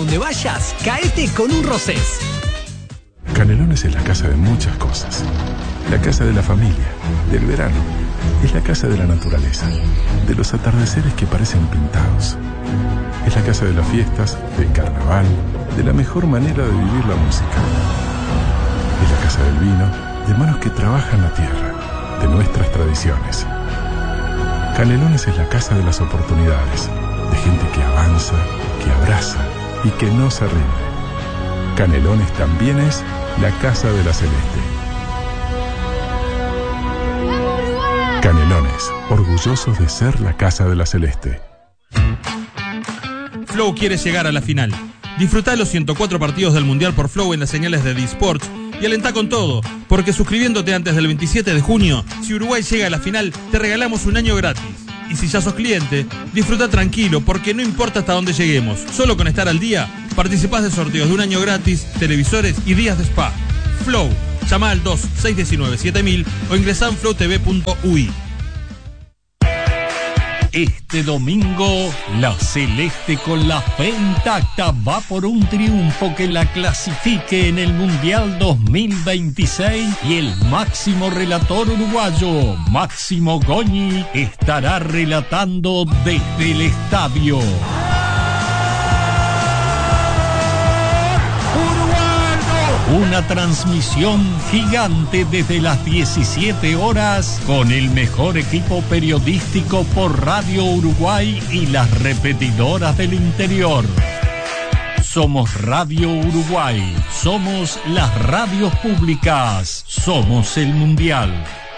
donde vayas, caete con un Rosés. Canelones es la casa de muchas cosas. La casa de la familia, del verano. Es la casa de la naturaleza, de los atardeceres que parecen pintados. Es la casa de las fiestas, del carnaval, de la mejor manera de vivir la música. Es la casa del vino, de manos que trabajan la tierra, de nuestras tradiciones. Canelones es la casa de las oportunidades, de gente que avanza, que abraza y que no se rinde. Canelones también es la casa de la Celeste. Canelones, orgullosos de ser la casa de la Celeste. Flow quiere llegar a la final. Disfrutá los 104 partidos del Mundial por Flow en las señales de D-Sports y alentá con todo, porque suscribiéndote antes del 27 de junio, si Uruguay llega a la final, te regalamos un año gratis. Y si ya sos cliente, disfruta tranquilo, porque no importa hasta dónde lleguemos. Solo con estar al día, participás de sorteos de un año gratis, televisores y días de spa. Flow. Llama al 2619-7000 o ingresá en flowtv.ui. Este domingo, la Celeste con la fe intacta va por un triunfo que la clasifique en el Mundial 2026 y el máximo relator uruguayo, Máximo Goñi, estará relatando desde el estadio. Una transmisión gigante desde las 17 horas con el mejor equipo periodístico por Radio Uruguay y las repetidoras del interior. Somos Radio Uruguay, somos las radios públicas, somos el Mundial.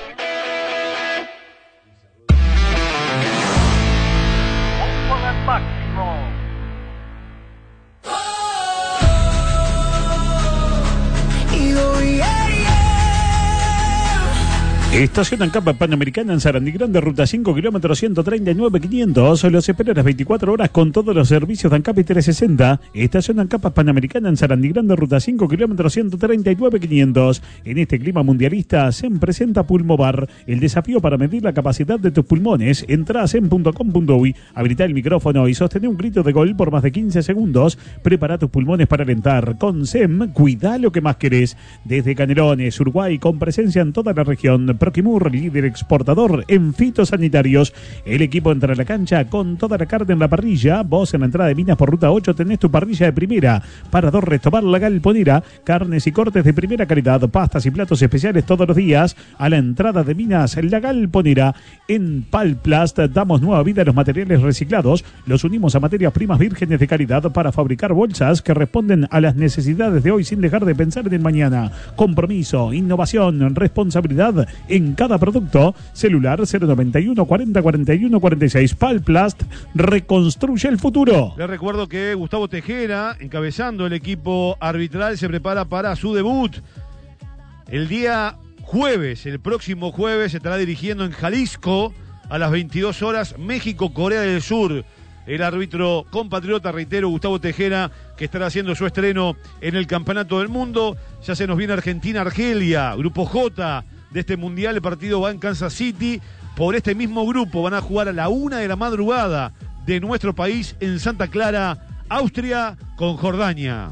Estación ANCAP Panamericana en Sarandí Grande, ruta 5, kilómetro 139.500. Los espera las 24 horas con todos los servicios de ANCAP y 360. Estación ANCAP Panamericana en Sarandí Grande, ruta 5, kilómetro 139.500. En este clima mundialista se presenta Pulmobar, el desafío para medir la capacidad de tus pulmones. Entrá a sem.com.uy, habilita el micrófono y sostén un grito de gol por más de 15 segundos. Prepara tus pulmones para alentar. Con SEM, cuida lo que más querés. Desde Canelones, Uruguay, con presencia en toda la región. Proquimur, líder exportador en fitosanitarios. El equipo entra a la cancha con toda la carne en la parrilla. Vos en la entrada de Minas por ruta 8 tenés tu parrilla de primera. Parador Restobar La Galponera. Carnes y cortes de primera calidad. Pastas y platos especiales todos los días. A la entrada de Minas La Galponera. En Palplast damos nueva vida a los materiales reciclados. Los unimos a materias primas vírgenes de calidad para fabricar bolsas que responden a las necesidades de hoy sin dejar de pensar en el mañana. Compromiso, innovación, responsabilidad en cada producto. Celular 091 40 41 46. Palplast reconstruye el futuro. Les recuerdo que Gustavo Tejera, encabezando el equipo arbitral, se prepara para su debut el día jueves. El próximo jueves se estará dirigiendo en Jalisco a las 22 horas México-Corea del Sur. El árbitro compatriota, reitero, Gustavo Tejera, que estará haciendo su estreno en el Campeonato del Mundo. Ya se nos viene Argentina-Argelia, Grupo J de este Mundial. El partido va en Kansas City. Por este mismo grupo van a jugar a la 1 de la madrugada de nuestro país en Santa Clara, Austria, con Jordania.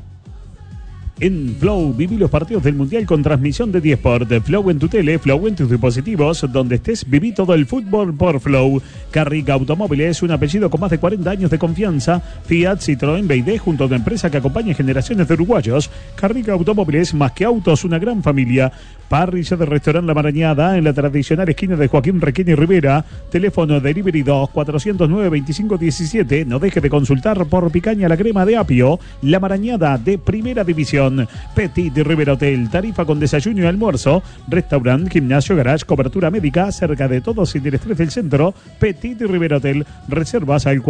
En Flow, viví los partidos del Mundial con transmisión de D-Sport. Flow en tu tele, Flow en tus dispositivos. Donde estés, viví todo el fútbol por Flow. Carrica Automóviles, un apellido con más de 40 años de confianza. Fiat, Citroën, BYD, junto a una empresa que acompaña generaciones de uruguayos. Carrica Automóviles, más que autos, una gran familia. Parrilla de Restaurante La Marañada, en la tradicional esquina de Joaquín Requena y Rivera. Teléfono Delivery 2-409-2517. No deje de consultar por picaña la crema de apio. La Marañada de Primera División. Petit Rivera Hotel, tarifa con desayuno y almuerzo. Restaurante, gimnasio, garage, cobertura médica, cerca de todo sin el estrés del centro. Petit Rivera Hotel. Reservas al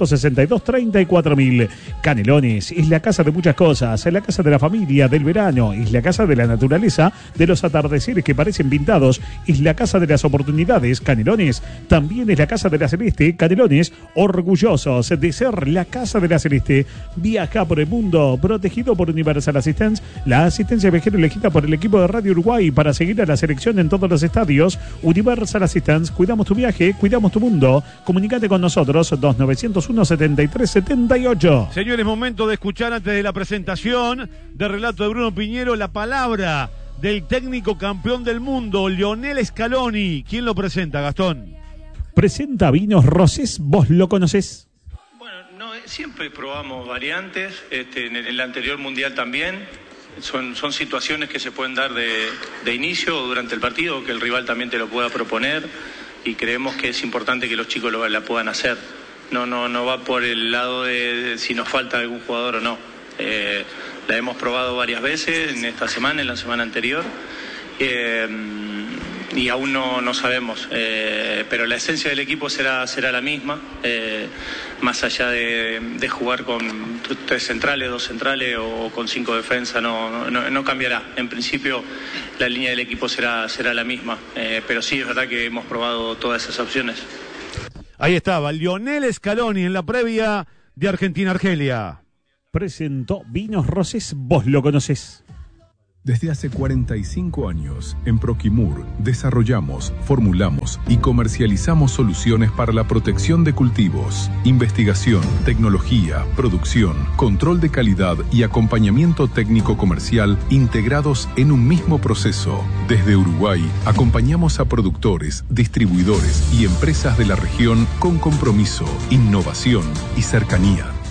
462-34.000. Canelones es la casa de muchas cosas. Es la casa de la familia, del verano. Es la casa de la naturaleza, de los atardeceres que parecen pintados. Es la casa de las oportunidades. Canelones también es la casa de la Celeste. Canelones, orgullosos de ser la casa de la Celeste. Viaja por el mundo, protegido por Universal Assistance, la asistencia viajera elegida por el equipo de Radio Uruguay para seguir a la selección en todos los estadios. Universal Assistance, cuidamos tu viaje, cuidamos tu mundo. Comunícate con nosotros, 2901-7378. Señores, momento de escuchar antes de la presentación del relato de Bruno Piñero la palabra del técnico campeón del mundo, Lionel Scaloni. ¿Quién lo presenta, Gastón? Presenta Vinos Rosés, vos lo conocés. Bueno, no, siempre probamos variantes, en el anterior mundial también. Son situaciones que se pueden dar de inicio o durante el partido, que el rival también te lo pueda proponer, y creemos que es importante que los chicos la puedan hacer. No va por el lado de si nos falta algún jugador o no. La hemos probado varias veces en esta semana, en la semana anterior, y aún no sabemos, pero la esencia del equipo será la misma, más allá de jugar con 3 centrales, 2 centrales o con 5 defensas, no cambiará. En principio la línea del equipo será la misma, pero sí es verdad que hemos probado todas esas opciones. Ahí estaba Lionel Scaloni en la previa de Argentina-Argelia. Presentó Vinos Rosés, vos lo conocés. Desde hace 45 años, en Proquimur, desarrollamos, formulamos y comercializamos soluciones para la protección de cultivos, investigación, tecnología, producción, control de calidad y acompañamiento técnico comercial integrados en un mismo proceso. Desde Uruguay, acompañamos a productores, distribuidores y empresas de la región con compromiso, innovación y cercanía.